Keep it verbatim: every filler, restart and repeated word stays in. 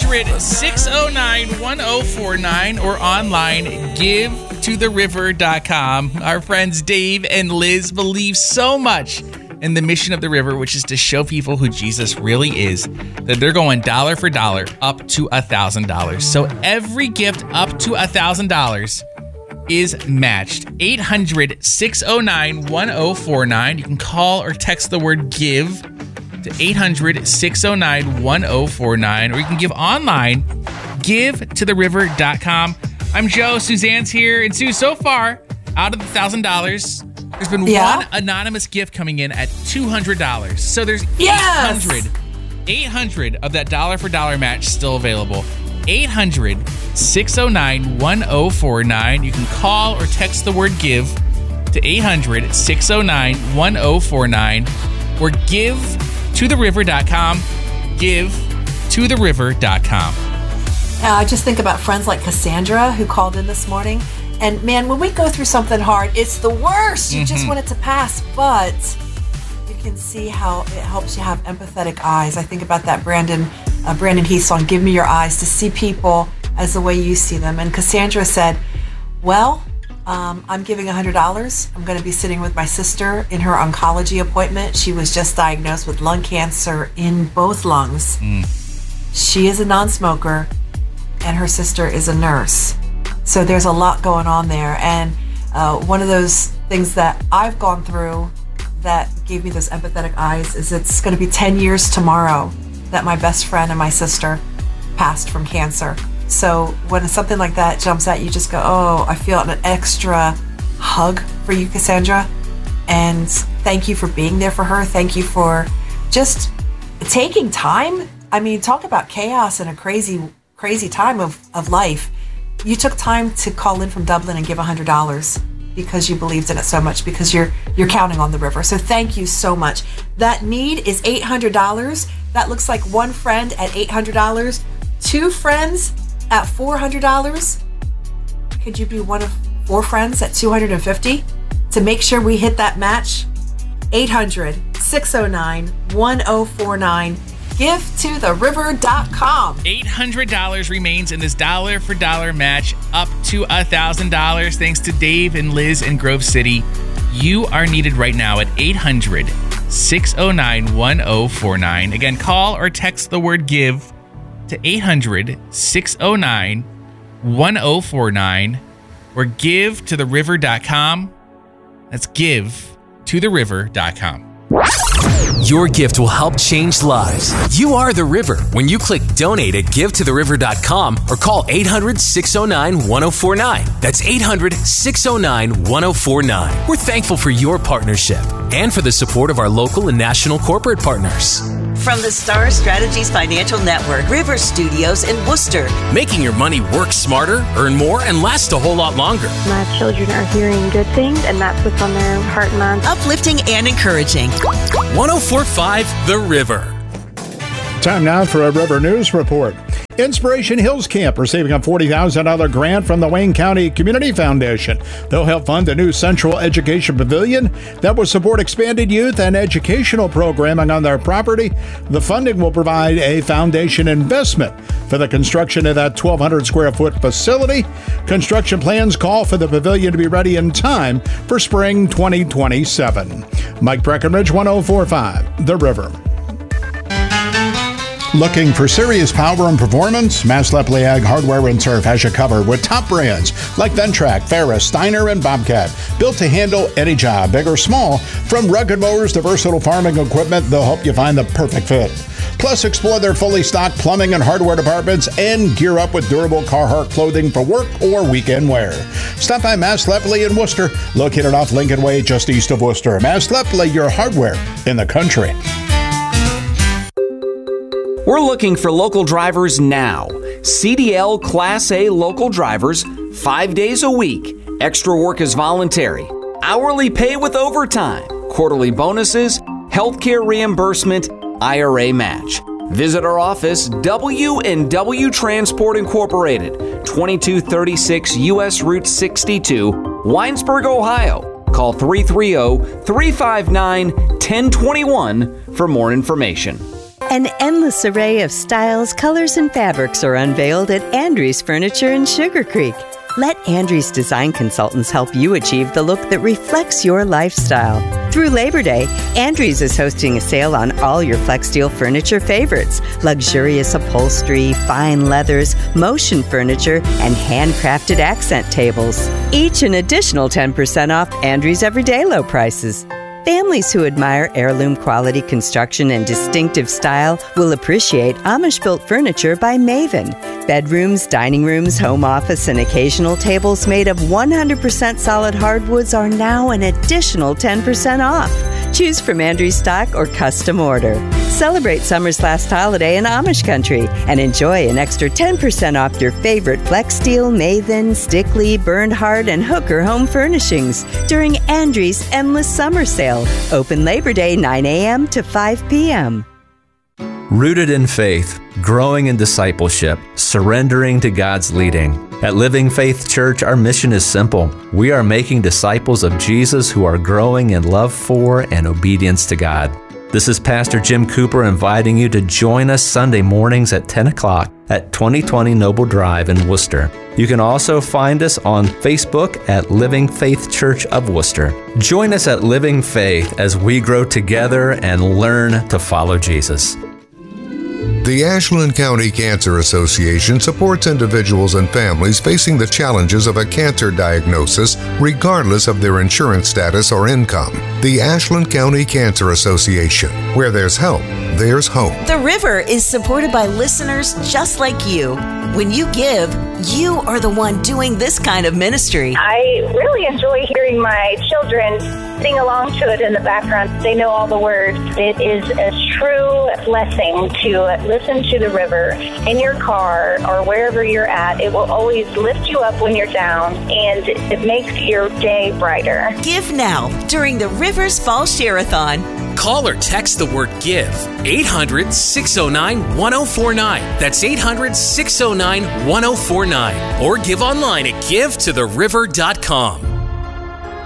hundred, six oh nine, one oh four nine or online, give to the river dot com. Our friends Dave and Liz believe so much in the mission of the river, which is to show people who Jesus really is, that they're going dollar for dollar up to one thousand dollars. So every gift up to one thousand dollars is matched. eight hundred, six oh nine, one oh four nine. You can call or text the word give to eight hundred, six oh nine, one oh four nine, or you can give online, give to the river dot com. I'm Joe, Suzanne's here, and Sue, so far, out of the one thousand dollars, there's been yeah. one anonymous gift coming in at two hundred dollars. So there's yes. eight hundred, eight hundred of that dollar for dollar match still available. eight hundred, six oh nine, one oh four nine. You can call or text the word give to eight hundred, six oh nine, one oh four nine or give to the river dot com. give to the river dot com. Uh, I just think about friends like Cassandra who called in this morning. And man, when we go through something hard, it's the worst. You mm-hmm. just want it to pass, but you can see how it helps you have empathetic eyes. I think about that Brandon uh, Brandon Heath song, Give Me Your Eyes, to see people as the way you see them. And Cassandra said, well, um, I'm giving one hundred dollars. I'm going to be sitting with my sister in her oncology appointment. She was just diagnosed with lung cancer in both lungs. Mm. She is a non-smoker, and her sister is a nurse. So there's a lot going on there. And uh, one of those things that I've gone through that gave me those empathetic eyes is it's going to be ten years tomorrow that my best friend and my sister passed from cancer. So when something like that jumps at you, just go, oh, I feel an extra hug for you, Cassandra. And thank you for being there for her. Thank you for just taking time. I mean, talk about chaos and a crazy, crazy time of, of life. You took time to call in from Dublin and give one hundred dollars because you believed in it so much, because you're you're counting on the river. So thank you so much. That need is eight hundred dollars. That looks like one friend at eight hundred dollars, two friends at four hundred dollars. Could you be one of four friends at two hundred fifty dollars? To make sure we hit that match, eight hundred, six oh nine, one oh four nine. give to the river dot com. eight hundred dollars remains in this dollar for dollar match up to one thousand dollars thanks to Dave and Liz in Grove City. You are needed right now at eight hundred, six oh nine, one oh four nine. Again, call or text the word give to eight hundred, six oh nine, one oh four nine or give to the river dot com. That's give to the river dot com. Your gift will help change lives. You are the river when you click donate at give to the river dot com or call eight hundred, six oh nine, one oh four nine. That's eight hundred, six oh nine, one oh four nine. We're thankful for your partnership and for the support of our local and national corporate partners. From the Star Strategies Financial Network, River Studios in Worcester. Making your money work smarter, earn more, and last a whole lot longer. My children are hearing good things, and that's what's on their heart and mind. Uplifting and encouraging. one oh four point five The River. Time now for a River News Report. Inspiration Hills Camp receiving a forty thousand dollars grant from the Wayne County Community Foundation. They'll help fund a new Central Education Pavilion that will support expanded youth and educational programming on their property. The funding will provide a foundation investment for the construction of that twelve hundred square foot facility. Construction plans call for the pavilion to be ready in time for spring twenty twenty-seven. Mike Breckenridge, one oh four point five The River. Looking for serious power and performance? Mass Lepley Ag Hardware and Turf has you covered with top brands like Ventrac, Ferris, Steiner, and Bobcat. Built to handle any job, big or small. From rugged mowers to versatile farming equipment, they'll help you find the perfect fit. Plus, explore their fully stocked plumbing and hardware departments and gear up with durable Carhartt clothing for work or weekend wear. Stop by Mass Lepley in Worcester, located off Lincoln Way just east of Worcester. Mass Lepley, your hardware in the country. We're looking for local drivers now. C D L Class A local drivers, five days a week. Extra work is voluntary. Hourly pay with overtime. Quarterly bonuses, healthcare reimbursement, I R A match. Visit our office, W and W Transport Incorporated, twenty-two thirty-six U S Route sixty-two, Winesburg, Ohio. Call three three zero, three five nine, one zero two one for more information. An endless array of styles, colors, and fabrics are unveiled at Andrews Furniture in Sugar Creek. Let Andrews Design Consultants help you achieve the look that reflects your lifestyle. Through Labor Day, Andrews is hosting a sale on all your FlexSteel furniture favorites, luxurious upholstery, fine leathers, motion furniture, and handcrafted accent tables. Each an additional ten percent off Andrews' everyday low prices. Families who admire heirloom quality construction and distinctive style will appreciate Amish-built furniture by Maven. Bedrooms, dining rooms, home office, and occasional tables made of one hundred percent solid hardwoods are now an additional ten percent off. Choose from Andrews stock or custom order. Celebrate summer's last holiday in Amish country and enjoy an extra ten percent off your favorite FlexSteel, Maven, Stickley, Bernhardt, and Hooker home furnishings during Andrews' Endless Summer Sale. Open Labor Day nine a.m. to five p.m. Rooted in faith, growing in discipleship, surrendering to God's leading. At Living Faith Church, our mission is simple. We are making disciples of Jesus who are growing in love for and obedience to God. This is Pastor Jim Cooper inviting you to join us Sunday mornings at ten o'clock at twenty twenty Noble Drive in Worcester. You can also find us on Facebook at Living Faith Church of Worcester. Join us at Living Faith as we grow together and learn to follow Jesus. The Ashland County Cancer Association supports individuals and families facing the challenges of a cancer diagnosis, regardless of their insurance status or income. The Ashland County Cancer Association, where there's help, there's hope. The River is supported by listeners just like you. When you give, you are the one doing this kind of ministry. I really enjoy hearing my children sing along to it in the background. They know all the words. It is a true blessing to listen to the River in your car or wherever you're at. It will always lift you up when you're down, and it makes your day brighter. Give now during the River's Fall Share-a-thon. Call or text the word GIVE, eight hundred, six oh nine, one oh four nine. That's eight hundred, six oh nine, one oh four nine. Or give online at give to the river dot com.